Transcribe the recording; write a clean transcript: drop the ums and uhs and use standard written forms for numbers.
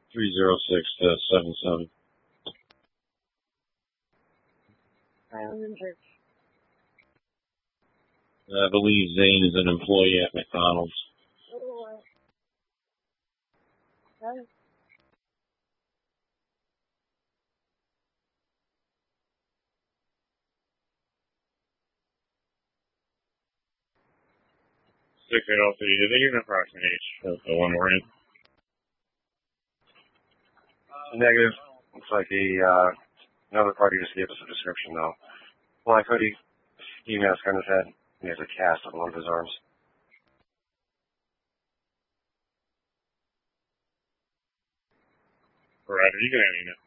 306-77. I believe Zane is an employee at McDonald's. Six eight oh three. Did they give an approximate age of the one we're in? Negative. Looks like another party just gave us a description though. Black hoodie, ski mask on his head. He has a cast on one of his arms. Right, you can have